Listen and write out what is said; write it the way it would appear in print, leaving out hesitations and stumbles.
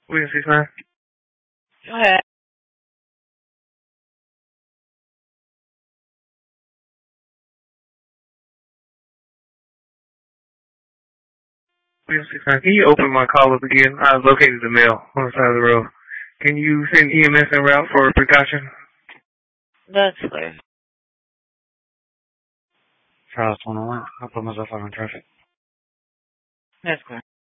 William 69. Go ahead. William 69. Can you open my call up again? I located the mail on the side of the road. Can you send EMS en route for precaution? That's clear. Charles 101. I'll put myself out on traffic. That's clear.